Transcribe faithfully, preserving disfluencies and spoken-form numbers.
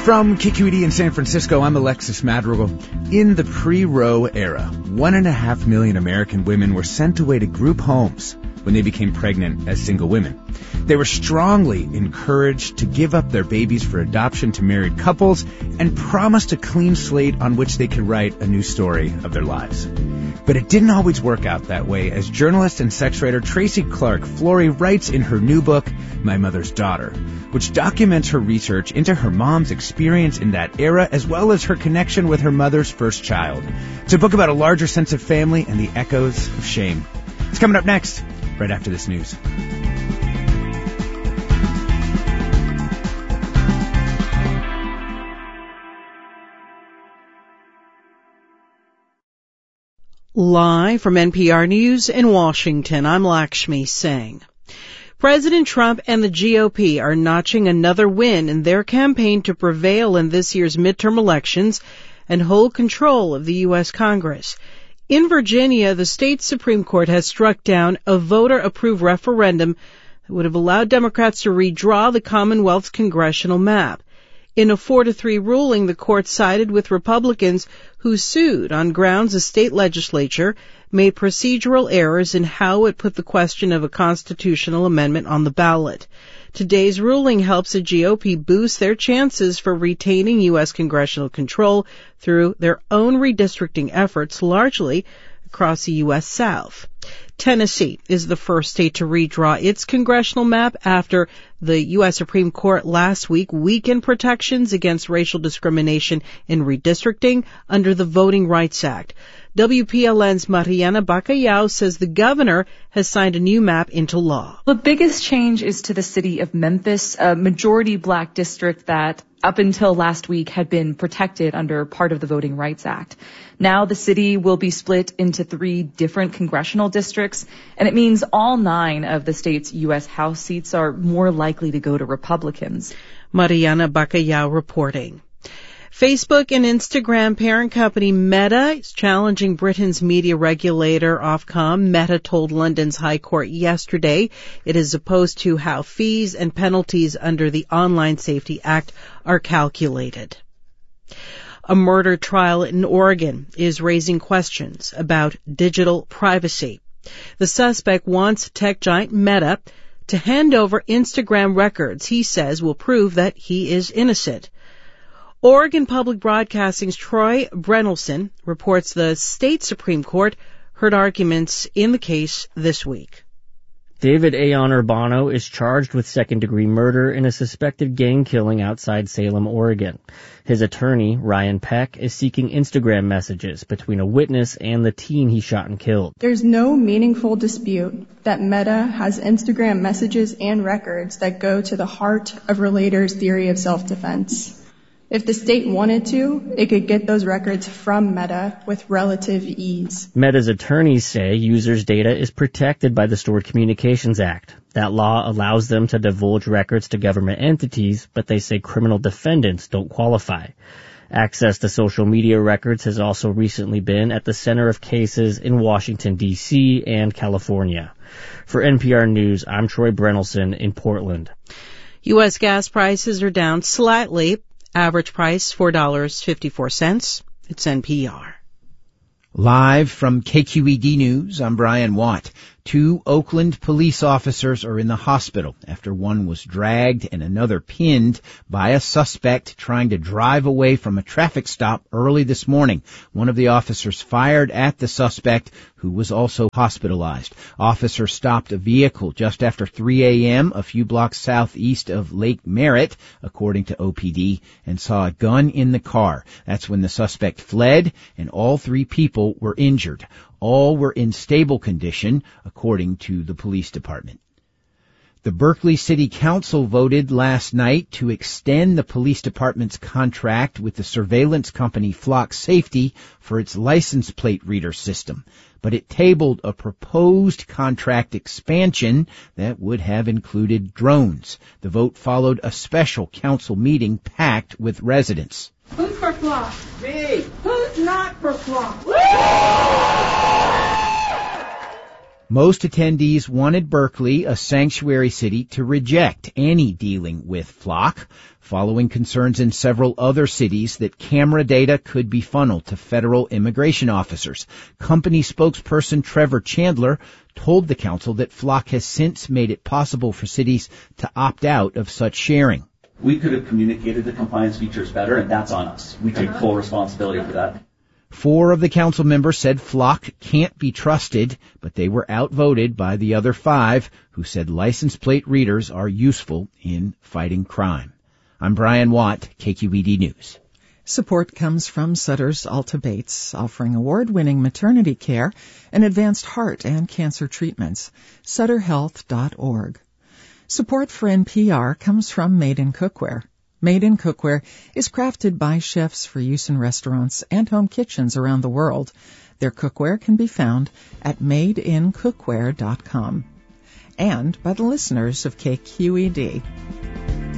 From K Q E D in San Francisco, I'm Alexis Madrigal. In the pre-Roe era, one and a half million American women were sent away to group homes when they became pregnant as single women. They were strongly encouraged to give up their babies for adoption to married couples and promised a clean slate on which they could write a new story of their lives. But it didn't always work out that way, as journalist and sex writer Tracy Clark Flory writes in her new book, My Mother's Daughter, which documents her research into her mom's experience in that era, as well as her connection with her mother's first child. It's a book about a larger sense of family and the echoes of shame. It's coming up next, right after this news. Live from N P R News in Washington, I'm Lakshmi Singh. President Trump and the G O P are notching another win in their campaign to prevail in this year's midterm elections and hold control of the U S Congress. In Virginia, the state Supreme Court has struck down a voter-approved referendum that would have allowed Democrats to redraw the Commonwealth's congressional map. In a four to three ruling, the court sided with Republicans who sued on grounds the state legislature made procedural errors in how it put the question of a constitutional amendment on the ballot. Today's ruling helps the G O P boost their chances for retaining U S congressional control through their own redistricting efforts, largely across the U S South. Tennessee is the first state to redraw its congressional map after the U S Supreme Court last week weakened protections against racial discrimination in redistricting under the Voting Rights Act. W P L N's Mariana Bacallao says the governor has signed a new map into law. The biggest change is to the city of Memphis, a majority black district that up until last week had been protected under part of the Voting Rights Act. Now the city will be split into three different congressional districts, and it means all nine of the state's U S House seats are more likely to go to Republicans. Mariana Bacallao reporting. Facebook and Instagram parent company Meta is challenging Britain's media regulator Ofcom. Meta told London's High Court yesterday it is opposed to how fees and penalties under the Online Safety Act are calculated. A murder trial in Oregon is raising questions about digital privacy. The suspect wants tech giant Meta to hand over Instagram records he says will prove that he is innocent. Oregon Public Broadcasting's Troy Brenelson reports the state Supreme Court heard arguments in the case this week. David Aon Urbano is charged with second-degree murder in a suspected gang killing outside Salem, Oregon. His attorney, Ryan Peck, is seeking Instagram messages between a witness and the teen he shot and killed. There's no meaningful dispute that Meta has Instagram messages and records that go to the heart of Relator's theory of self-defense. If the state wanted to, it could get those records from Meta with relative ease. Meta's attorneys say users' data is protected by the Stored Communications Act. That law allows them to divulge records to government entities, but they say criminal defendants don't qualify. Access to social media records has also recently been at the center of cases in Washington, D C and California. For N P R News, I'm Troy Brenelson in Portland. U S gas prices are down slightly. Average price, four dollars and fifty-four cents. It's N P R. Live from K Q E D News, I'm Brian Watt. Two Oakland police officers are in the hospital after one was dragged and another pinned by a suspect trying to drive away from a traffic stop early this morning. One of the officers fired at the suspect, who was also hospitalized. Officers stopped a vehicle just after three a.m. a few blocks southeast of Lake Merritt, according to O P D, and saw a gun in the car. That's when the suspect fled, and all three people were injured. All were in stable condition, according to the police department. The Berkeley City Council voted last night to extend the police department's contract with the surveillance company Flock Safety for its license plate reader system. But it tabled a proposed contract expansion that would have included drones. The vote followed a special council meeting packed with residents. Who's for Flock? Me. Who's not for Flock? Most attendees wanted Berkeley, a sanctuary city, to reject any dealing with Flock, following concerns in several other cities that camera data could be funneled to federal immigration officers. Company spokesperson Trevor Chandler told the council that Flock has since made it possible for cities to opt out of such sharing. We could have communicated the compliance features better, and that's on us. We take full responsibility for that. Four of the council members said Flock can't be trusted, but they were outvoted by the other five, who said license plate readers are useful in fighting crime. I'm Brian Watt, K Q E D News. Support comes from Sutter's Alta Bates, offering award-winning maternity care and advanced heart and cancer treatments. sutter health dot org. Support for N P R comes from Made in Cookware. Made in Cookware is crafted by chefs for use in restaurants and home kitchens around the world. Their cookware can be found at made in cookware dot com. And by the listeners of K Q E D.